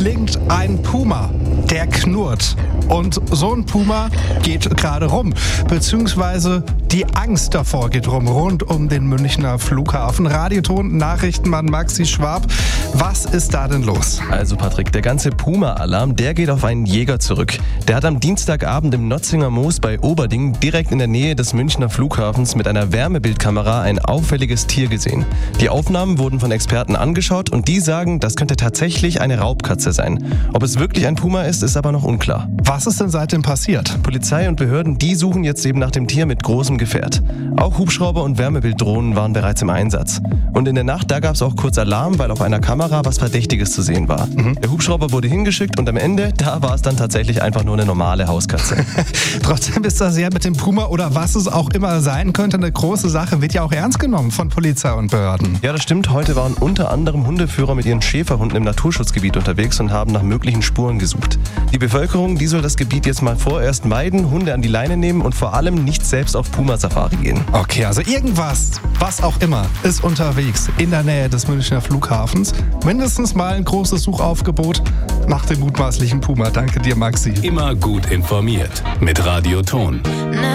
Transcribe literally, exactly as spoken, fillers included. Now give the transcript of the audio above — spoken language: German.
klingt ein Puma. Der knurrt. Und so ein Puma geht gerade rum. Beziehungsweise die Angst davor geht rum, rund um den Münchner Flughafen. Radioton, Nachrichtenmann Maxi Schwab. Was ist da denn los? Also Patrick, der ganze Puma-Alarm, der geht auf einen Jäger zurück. Der hat am Dienstagabend im Notzinger Moos bei Oberding direkt in der Nähe des Münchner Flughafens mit einer Wärmebildkamera ein auffälliges Tier gesehen. Die Aufnahmen wurden von Experten angeschaut und die sagen, das könnte tatsächlich eine Raubkatze sein. Ob es wirklich ein Puma ist, ist aber noch unklar. Was ist denn seitdem passiert? Polizei und Behörden, die suchen jetzt eben nach dem Tier mit großem Gefährt. Auch Hubschrauber und Wärmebilddrohnen waren bereits im Einsatz. Und in der Nacht, da gab es auch kurz Alarm, weil auf einer Kamera was Verdächtiges zu sehen war. Mhm. Der Hubschrauber wurde hingeschickt und am Ende, da war es dann tatsächlich einfach nur eine normale Hauskatze. Trotzdem ist das ja mit dem Puma oder was es auch immer sein könnte, eine große Sache, wird ja auch ernst genommen von Polizei und Behörden. Ja, das stimmt. Heute waren unter anderem Hundeführer mit ihren Schäferhunden im Naturschutzgebiet unterwegs und haben nach möglichen Spuren gesucht. Die Bevölkerung, die soll das Gebiet jetzt mal vorerst meiden, Hunde an die Leine nehmen und vor allem nicht selbst auf Puma-Safari gehen. Okay, also irgendwas, was auch immer, ist unterwegs in der Nähe des Münchner Flughafens. Mindestens mal ein großes Suchaufgebot nach dem mutmaßlichen Puma. Danke dir, Maxi. Immer gut informiert mit Radioton.